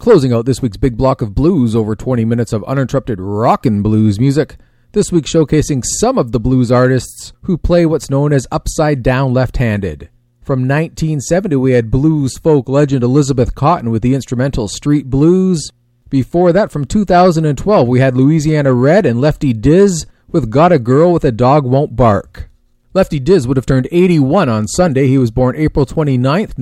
Closing out this week's big block of blues, over 20 minutes of uninterrupted rockin' blues music. This week showcasing some of the blues artists who play what's known as upside down left-handed. From 1970, we had blues folk legend Elizabeth Cotten with the instrumental Street Blues. Before that, from 2012, we had Louisiana Red and Lefty Diz with Got a Girl with a Dog Won't Bark. Lefty Diz would have turned 81 on Sunday. He was born April 29th,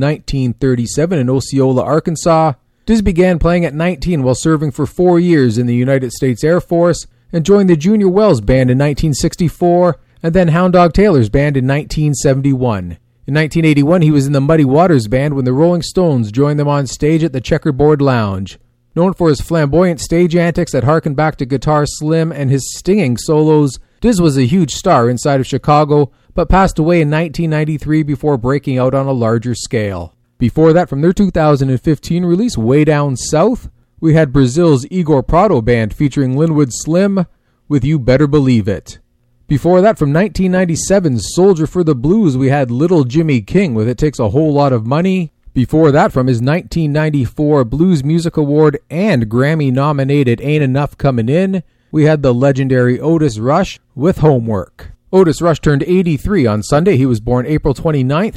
1937 in Osceola, Arkansas. Diz began playing at 19 while serving for 4 years in the United States Air Force and joined the Junior Wells Band in 1964 and then Hound Dog Taylor's Band in 1971. In 1981, he was in the Muddy Waters Band when the Rolling Stones joined them on stage at the Checkerboard Lounge. Known for his flamboyant stage antics that harken back to Guitar Slim and his stinging solos, Diz was a huge star inside of Chicago, but passed away in 1993 before breaking out on a larger scale. Before that, from their 2015 release, Way Down South, we had Brazil's Igor Prado Band featuring Linwood Slim with You Better Believe It. Before that, from 1997's Soldier for the Blues, we had Little Jimmy King with It Takes a Whole Lot of Money. Before that, from his 1994 Blues Music Award and Grammy-nominated Ain't Enough Comin' In, we had the legendary Otis Rush with Homework. Otis Rush turned 83 on Sunday. He was born April 29th,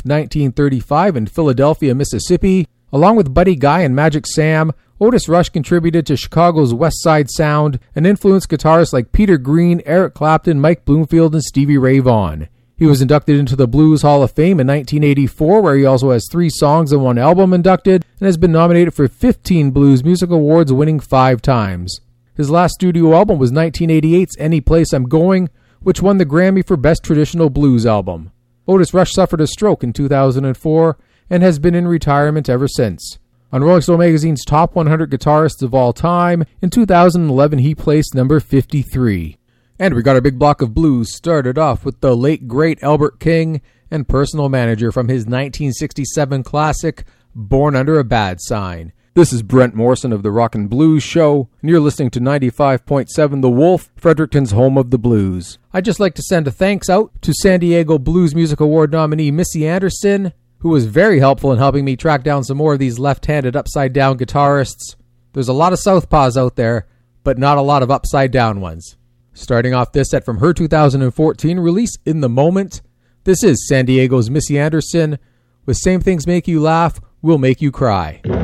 1935 in Philadelphia, Mississippi. Along with Buddy Guy and Magic Sam, Otis Rush contributed to Chicago's West Side sound and influenced guitarists like Peter Green, Eric Clapton, Mike Bloomfield, and Stevie Ray Vaughan. He was inducted into the Blues Hall of Fame in 1984, where he also has 3 songs and 1 album inducted, and has been nominated for 15 Blues Music Awards, winning 5 times. His last studio album was 1988's Any Place I'm Going, which won the Grammy for Best Traditional Blues Album. Otis Rush suffered a stroke in 2004 and has been in retirement ever since. On Rolling Stone magazine's Top 100 Guitarists of All Time, in 2011 he placed number 53. And we got our big block of blues started off with the late great Albert King and Personal Manager from his 1967 classic, Born Under a Bad Sign. This is Brent Morrison of the Rockin' Blues Show, and you're listening to 95.7 The Wolf, Fredericton's home of the blues. I'd just like to send a thanks out to San Diego Blues Music Award nominee Missy Anderson, who was very helpful in helping me track down some more of these left-handed upside-down guitarists. There's a lot of southpaws out there, but not a lot of upside-down ones. Starting off this set from her 2014 release, In the Moment, this is San Diego's Missy Anderson with Same Things Make You Laugh, Will Make You Cry.